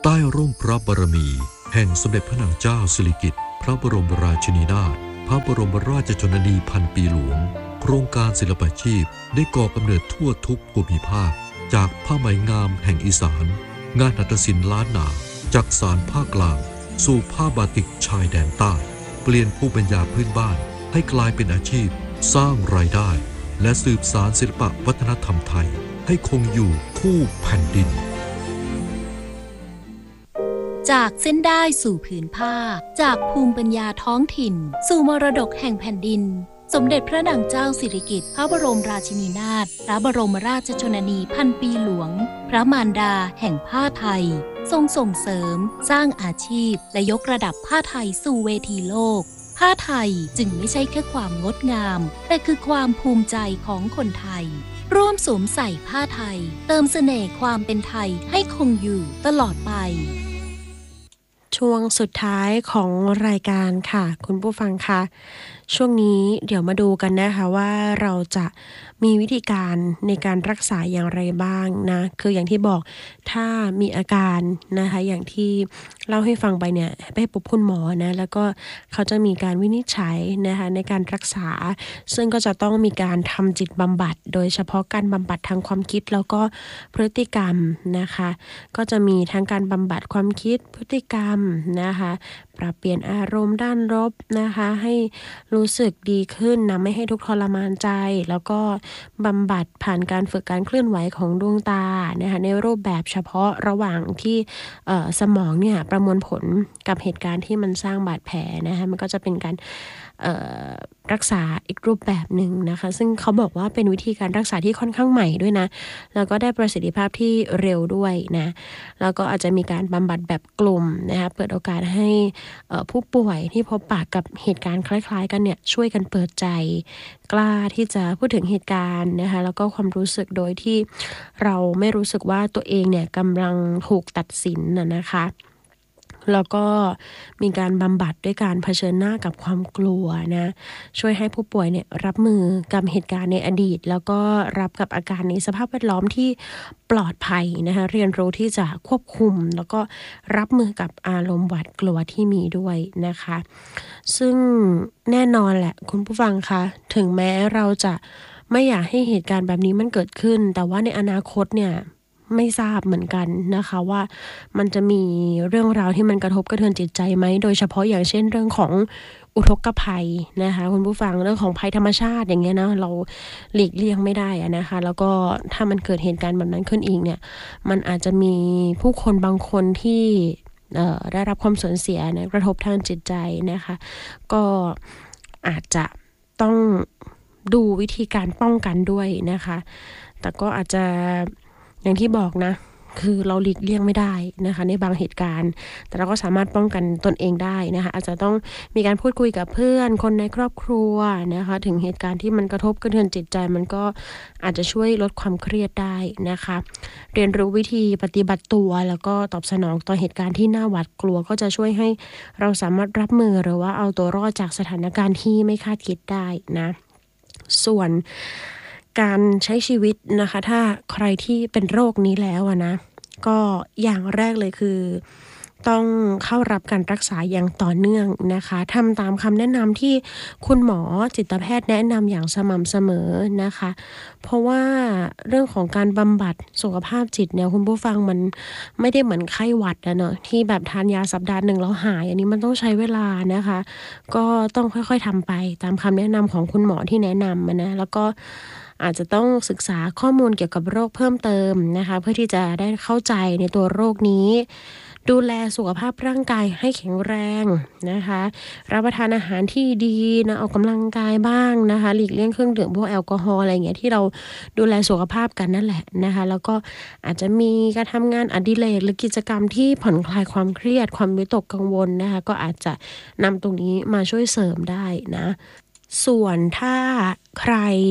ใต้ร่มพระบารมีแห่งสมเด็จพระนางเจ้าสิริกิติ์พระบรมราชินีนาถพระบรมราชชนนีพันปีหลวงโครงการศิลปาชีพได้ก่อกำเนิดทั่วทุกภูมิภาคจากผ้าไหมงามแห่งอีสานงานหัตถศิลป์ล้านนาจากสานภาคกลางสู่ผ้าบาติกชายแดนใต้เปลี่ยนภูมิปัญญาพื้นบ้านให้กลายเป็นอาชีพสร้างรายได้และสืบสานศิลปวัฒนธรรมไทยให้คงอยู่คู่แผ่นดินจากเส้นได้สู่ผืนผ้าจากภูมิปัญญาท้องถิ่นสู่มรดกแห่งแผ่นดินสมเด็จพระนางเจ้าสิริกิติ์พระบรมราชินีนาถพระบรมราชชนนีพันปีหลวงพระมารดาแห่งผ้าไทยทรงส่งเสริมสร้างอาชีพและยกระดับผ้าไทยสู่เวทีโลกผ้าไทยจึงไม่ใช่แค่ความงดงามแต่คือความภูมิใจของคนไทยร่วมสวมใส่ผ้าไทยเติมเสน่ห์ความเป็นไทยให้คงอยู่ตลอดไปช่วงสุดท้ายของรายการค่ะคุณผู้ฟังคะช่วงนี้เดี๋ยวมาดูกันนะคะว่าเราจะมีวิธีการในการรักษาอย่างไรบ้างนะคืออย่างที่บอกถ้ามีอาการนะคะอย่างที่เล่าให้ฟังไปเนี่ยไปพบคุณหมอนะแล้วก็เขาจะมีการวินิจฉัยนะคะในการรักษาซึ่งก็จะต้องมีการทำจิตบำบัดโดยเฉพาะการบำบัดทางความคิดแล้วก็พฤติกรรมนะคะก็จะมีทั้งการบำบัดความคิดพฤติกรรมนะคะปรับเปลี่ยนอารมณ์ด้านลบนะคะให้รู้สึกดีขึ้นนะไม่ให้ทุกข์ทรมานใจแล้วก็บำบัดผ่านการฝึกการเคลื่อนไหวของดวงตานะคะในรูปแบบเฉพาะระหว่างที่สมองเนี่ยประมวลผลกับเหตุการณ์ที่มันสร้างบาดแผลนะคะมันก็จะเป็นการรักษาอีกรูปแบบหนึ่งนะคะซึ่งเขาบอกว่าเป็นวิธีการรักษาที่ค่อนข้างใหม่ด้วยนะแล้วก็ได้ประสิทธิภาพที่เร็วด้วยนะแล้วก็อาจจะมีการบำบัดแบบกลุ่มนะคะเปิดโอกาสให้ผู้ป่วยที่พบปะกับเหตุการณ์คล้ายๆกันเนี่ยช่วยกันเปิดใจกล้าที่จะพูดถึงเหตุการณ์นะคะแล้วก็ความรู้สึกโดยที่เราไม่รู้สึกว่าตัวเองเนี่ยกำลังถูกตัดสินนะคะแล้วก็มีการบำบัดด้วยการเผชิญหน้ากับความกลัวนะช่วยให้ผู้ป่วยเนี่ยรับมือกับเหตุการณ์ในอดีตแล้วก็รับกับอาการในสภาพแวดล้อมที่ปลอดภัยนะคะเรียนรู้ที่จะควบคุมแล้วก็รับมือกับอารมณ์หวาดกลัวที่มีด้วยนะคะซึ่งแน่นอนแหละคุณผู้ฟังคะถึงแม้เราจะไม่อยากให้เหตุการณ์แบบนี้มันเกิดขึ้นแต่ว่าในอนาคตเนี่ยไม่ทราบเหมือนกันนะคะว่ามันจะมีเรื่องราวที่มันกระทบกระเทือนจิตใจไหมโดยเฉพาะอย่างเช่นเรื่องของอุทกภัยนะคะคุณผู้ฟังเรื่องของภัยธรรมชาติอย่างเงี้ยนะเราหลีกเลี่ยงไม่ได้นะคะแล้วก็ถ้ามันเกิดเหตุการณ์แบบนั้นขึ้นอีกเนี่ยมันอาจจะมีผู้คนบางคนที่ได้รับความสูญเสียนะกระทบทางจิตใจนะคะก็อาจจะต้องดูวิธีการป้องกันด้วยนะคะแต่ก็อาจจะอย่างที่บอกนะคือเราหลีกเลี่ยงไม่ได้นะคะในบางเหตุการณ์แต่เราก็สามารถป้องกันตนเองได้นะคะอาจจะต้องมีการพูดคุยกับเพื่อนคนในครอบครัวนะคะถึงเหตุการณ์ที่มันกระทบกระเทือนจิตใจมันก็อาจจะช่วยลดความเครียดได้นะคะเรียนรู้วิธีปฏิบัติตัวแล้วก็ตอบสนองต่อเหตุการณ์ที่น่าหวาดกลัวก็จะช่วยให้เราสามารถรับมือหรือว่าเอาตัวรอดจากสถานการณ์ที่ไม่คาดคิดได้นะส่วนการใช้ชีวิตนะคะถ้าใครที่เป็นโรคนี้แล้วนะก็อย่างแรกเลยคือต้องเข้ารับการรักษาอย่างต่อเนื่องนะคะทำตามคำแนะนำที่คุณหมอจิตแพทย์แนะนำอย่างสม่ำเสมอนะคะเพราะว่าเรื่องของการบำบัดสุขภาพจิตเนี่ยคุณผู้ฟังมันไม่ได้เหมือนไข้หวัดนะเนอะที่แบบทานยาสัปดาห์หนึ่งแล้วหายอันนี้มันต้องใช้เวลานะคะก็ต้องค่อยๆทำไปตามคำแนะนำของคุณหมอที่แนะนำนะแล้วก็อาจจะต้องศึกษาข้อมูลเกี่ยวกับโรคเพิ่มเติมนะคะเพื่อที่จะได้เข้าใจในตัวโรคนี้ดูแลสุขภาพร่างกายให้แข็งแรงนะคะรับประทานอาหารที่ดีนะออกกำลังกายบ้างนะคะหลีกเลี่ยงเครื่องดื่มพวกแอลกอฮอล์อะไรอย่างเงี้ยที่เราดูแลสุขภาพกันนั่นแหละนะคะแล้วก็อาจจะมีการทำงานอดิเรกหรือกิจกรรมที่ผ่อนคลายความเครียดความวิตกกังวลนะคะก็อาจจะนำตรงนี้มาช่วยเสริมได้นะส่วนถ้าใคร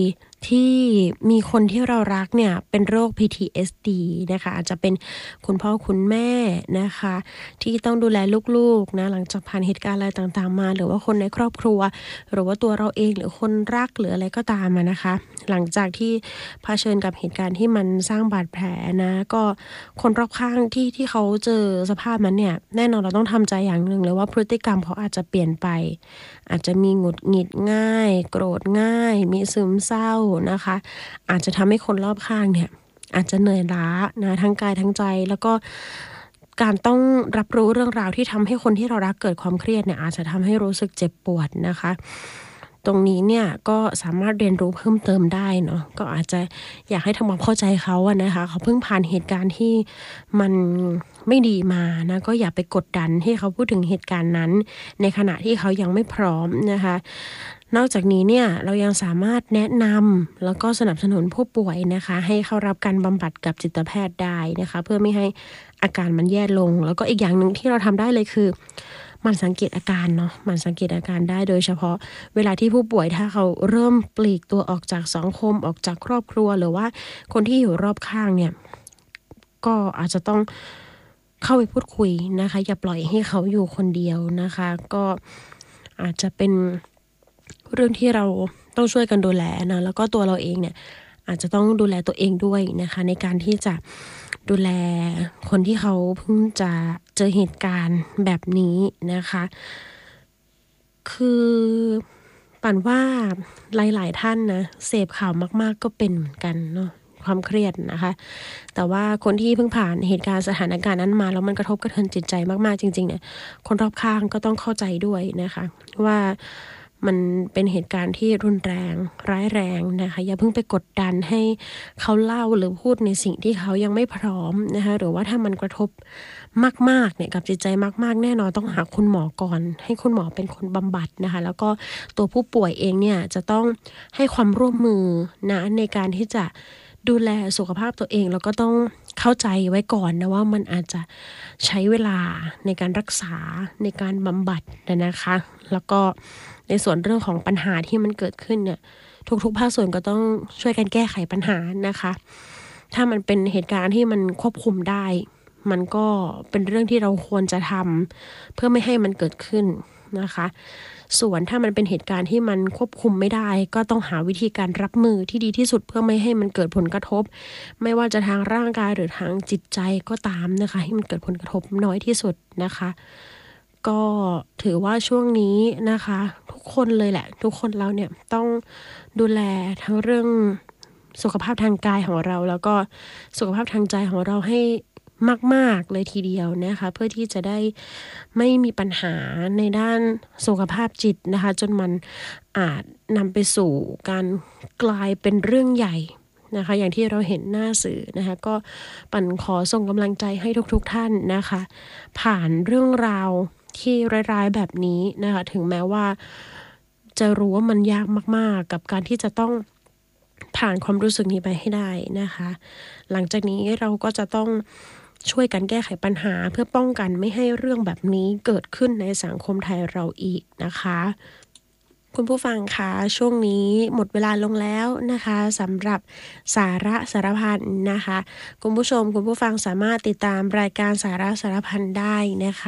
ที่มีคนที่เรารักเนี่ยเป็นโรค PTSD นะคะอาจจะเป็นคุณพ่อคุณแม่นะคะที่ต้องดูแลลูกๆนะหลังจากผ่านเหตุการณ์อะไรต่างๆมาหรือว่าคนในครอบครัวหรือว่าตัวเราเองหรือคนรักหรืออะไรก็ตามนะคะหลังจากที่เผชิญกับเหตุการณ์ที่มันสร้างบาดแผลนะก็คนรอบข้างที่เขาเจอสภาพนั้นเนี่ยแน่นอนเราต้องทำใจอย่างหนึ่งเลยว่าพฤติกรรมเขาอาจจะเปลี่ยนไปอาจจะมีหงุดหงิดง่ายโกรธง่ายมีซึมเศร้านะคะอาจจะทำให้คนรอบข้างเนี่ยอาจจะเหนื่อยล้านะทั้งกายทั้งใจแล้วก็การต้องรับรู้เรื่องราวที่ทำให้คนที่เรารักเกิดความเครียดเนี่ยอาจจะทำให้รู้สึกเจ็บปวดนะคะตรงนี้เนี่ยก็สามารถเรียนรู้เพิ่มเติมได้เนาะก็อาจจะอยากให้ทำความเข้าใจเขาอะนะคะเขาเพิ่งผ่านเหตุการณ์ที่มันไม่ดีมานะก็อย่าไปกดดันให้เขาพูดถึงเหตุการณ์นั้นในขณะที่เขายังไม่พร้อมนะคะนอกจากนี้เนี่ยเรายังสามารถแนะนำแล้วก็สนับสนุนผู้ป่วยนะคะให้เข้ารับการบำบัดกับจิตแพทย์ได้นะคะเพื่อไม่ให้อาการมันแย่ลงแล้วก็อีกอย่างหนึ่งที่เราทำได้เลยคือมันสังเกตอาการเนาะมันสังเกตอาการได้โดยเฉพาะเวลาที่ผู้ป่วยถ้าเขาเริ่มปลีกตัวออกจากสังคมออกจากครอบครัวหรือว่าคนที่อยู่รอบข้างเนี่ยก็อาจจะต้องเข้าไปพูดคุยนะคะอย่าปล่อยให้เขาอยู่คนเดียวนะคะก็อาจจะเป็นเรื่องที่เราต้องช่วยกันดูแลนะแล้วก็ตัวเราเองเนี่ยอาจจะต้องดูแลตัวเองด้วยนะคะในการที่จะดูแลคนที่เขาเพิ่งจะเจอเหตุการณ์แบบนี้นะคะคือปั่นว่าหลายๆท่านนะเสพข่าวมากๆก็เป็นเหมือนกันเนาะความเครียดนะคะแต่ว่าคนที่เพิ่งผ่านเหตุการณ์สถานการณ์นั้นมาแล้วมันกระทบกระเทือนจิตใจมากๆจริงๆเนี่ยคนรอบข้างก็ต้องเข้าใจด้วยนะคะว่ามันเป็นเหตุการณ์ที่รุนแรงร้ายแรงนะคะอย่าเพิ่งไปกดดันให้เขาเล่าหรือพูดในสิ่งที่เขายังไม่พร้อมนะคะหรือว่าถ้ามันกระทบมากๆเนี่ยกับจิตใจมากๆแน่นอนต้องหาคุณหมอก่อนให้คุณหมอเป็นคนบำบัดนะคะแล้วก็ตัวผู้ป่วยเองเนี่ยจะต้องให้ความร่วมมือนะในการที่จะดูแลสุขภาพตัวเองแล้วก็ต้องเข้าใจไว้ก่อนนะว่ามันอาจจะใช้เวลาในการรักษาในการบำบัดนะคะแล้วก็ในส่วนเรื่องของปัญหาที่มันเกิดขึ้นเนี่ยทุกๆภาคส่วนก็ต้องช่วยกันแก้ไขปัญหานะคะถ้ามันเป็นเหตุการณ์ที่มันควบคุมได้มันก็เป็นเรื่องที่เราควรจะทำเพื่อไม่ให้มันเกิดขึ้นนะคะส่วนถ้ามันเป็นเหตุการณ์ที่มันควบคุมไม่ได้ก็ต้องหาวิธีการรับมือที่ดีที่สุดเพื่อไม่ให้มันเกิดผลกระทบไม่ว่าจะทางร่างกายหรือทางจิตใจก็ตามนะคะให้มันเกิดผลกระทบน้อยที่สุดนะคะก็ถือว่าช่วงนี้นะคะทุกคนเลยแหละทุกคนเราเนี่ยต้องดูแลทั้งเรื่องสุขภาพทางกายของเราแล้วก็สุขภาพทางใจของเราให้มากๆเลยทีเดียวนะคะเพื่อที่จะได้ไม่มีปัญหาในด้านสุขภาพจิตนะคะจนมันอาจนำไปสู่การกลายเป็นเรื่องใหญ่นะคะอย่างที่เราเห็นหน้าสื่อนะคะก็ปั่นขอส่งกำลังใจให้ทุกท่านนะคะผ่านเรื่องราวที่ร้ายๆแบบนี้นะคะถึงแม้ว่าจะรู้ว่ามันยากมากๆกับการที่จะต้องผ่านความรู้สึกนี้ไปให้ได้นะคะหลังจากนี้เราก็จะต้องช่วยกันแก้ไขปัญหาเพื่อป้องกันไม่ให้เรื่องแบบนี้เกิดขึ้นในสังคมไทยเราอีกนะคะคุณผู้ฟังคะช่วงนี้หมดเวลาลงแล้วนะคะสำหรับสาระสารพันนะคะคุณผู้ชมคุณผู้ฟังสามารถติดตามรายการสาระสารพันได้นะคะ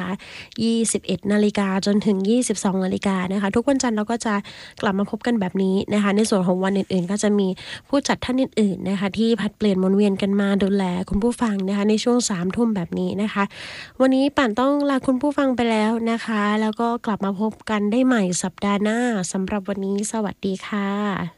21 นาฬิกาจนถึง 22 นาฬิกานะคะทุกวันจันทร์เราก็จะกลับมาพบกันแบบนี้นะคะในส่วนของวันอื่นๆก็จะมีผู้จัดท่านอื่นๆนะคะที่ผัดเปลี่ยนหมุนเวียนกันมาดูแลคุณผู้ฟังนะคะในช่วง 3 ทุ่มแบบนี้นะคะวันนี้ป่านต้องลาคุณผู้ฟังไปแล้วนะคะแล้วก็กลับมาพบกันได้ใหม่สัปดาห์หน้าสำหรับวันนี้สวัสดีค่ะ